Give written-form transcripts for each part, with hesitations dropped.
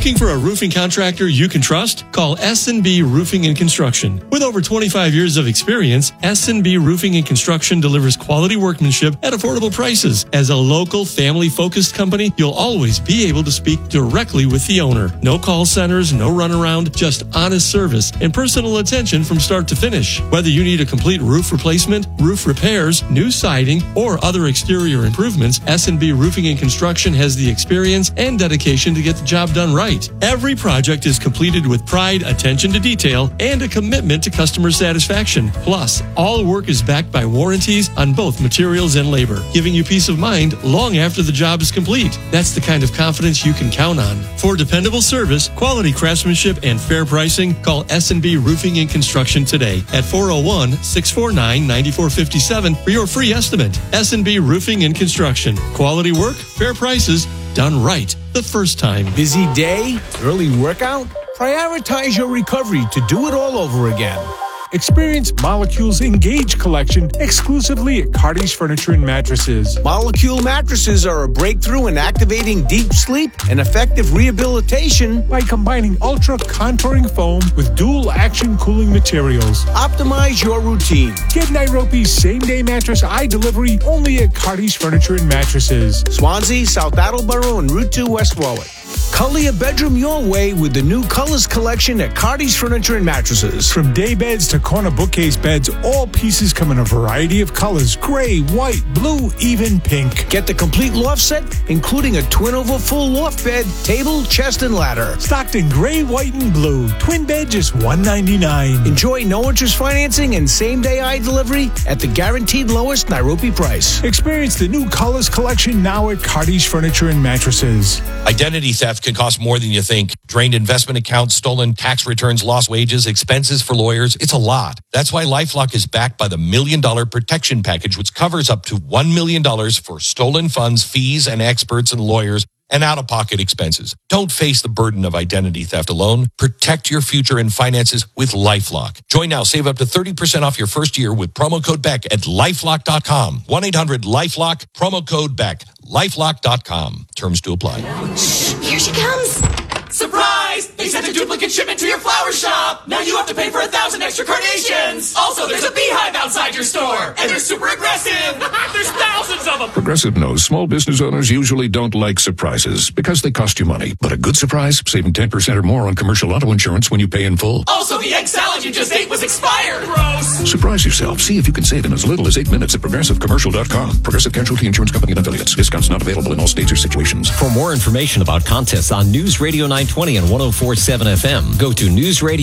Looking for a roofing contractor you can trust? Call S&B Roofing and Construction. With over 25 years of experience, S&B Roofing and Construction delivers quality workmanship at affordable prices. As a local, family-focused company, you'll always be able to speak directly with the owner. No call centers, no runaround, just honest service and personal attention from start to finish. Whether you need a complete roof replacement, roof repairs, new siding, or other exterior improvements, S&B Roofing and Construction has the experience and dedication to get the job done right. Every project is completed with pride, attention to detail, and a commitment to customer satisfaction. Plus, all work is backed by warranties on both materials and labor, giving you peace of mind long after the job is complete. That's the kind of confidence you can count on. For dependable service, quality craftsmanship, and fair pricing, call S&B Roofing and Construction today at 401-649-9457 for your free estimate. S&B Roofing and Construction. Quality work, fair prices, done right the first time. Busy day? Early workout? Prioritize your recovery to do it all over again. Experience Molecule's Engage collection exclusively at Cardi's Furniture and Mattresses. Molecule mattresses are a breakthrough in activating deep sleep and effective rehabilitation by combining ultra contouring foam with dual action cooling materials. Optimize your routine. Get Nairobi's same-day mattress delivery only at Cardi's Furniture and Mattresses. Swansea, South Attleboro, and Route 2 West Warwick. Color your bedroom your way with the new Colors collection at Cardi's Furniture and Mattresses. From day beds to corner bookcase beds, all pieces come in a variety of colors: gray, white, blue, even pink. Get the complete loft set, including a twin over full loft bed, table, chest, and ladder. Stocked in gray, white, and blue. Twin bed just $199. Enjoy no-interest financing and same-day delivery at the guaranteed lowest Nairobi price. Experience the new Colors collection now at Cardi's Furniture and Mattresses. Identity theft can cost more than you think. Drained investment accounts, stolen tax returns, lost wages, expenses for lawyers. It's a lot. That's why LifeLock is backed by the $1 Million Protection Package, which covers up to $1 million for stolen funds, fees, and experts and lawyers and out-of-pocket expenses. Don't face the burden of identity theft alone. Protect your future and finances with LifeLock. Join now. Save up to 30% off your first year with promo code BECK at LifeLock.com. 1-800-LifeLock, promo code BECK. LifeLock.com. Terms to apply. Here she comes. Surprise! They sent a duplicate shipment to your flower shop. Now you have to pay for 1,000 extra carnations. Also, there's a beehive outside your store. And they're super aggressive. There's thousands of them. Progressive knows small business owners usually don't like surprises because they cost you money. But a good surprise, saving 10% or more on commercial auto insurance when you pay in full. Also, the egg salad you just ate was expired. Gross. Surprise yourself. See if you can save in as little as 8 minutes at progressivecommercial.com. Progressive Casualty Insurance Company and affiliates. Discounts not available in all states or situations. For more information about contests on News Radio 920 and 104.7 FM, go to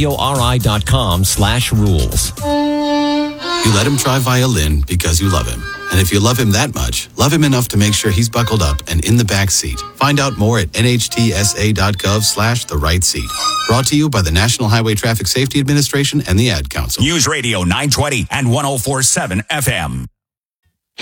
newsradiori.com/rules. You let him try violin because you love him. And if you love him that much, love him enough to make sure he's buckled up and in the back seat. Find out more at nhtsa.gov/the right seat. Brought to you by the National Highway Traffic Safety Administration and the Ad Council. News Radio 920 and 104.7 FM.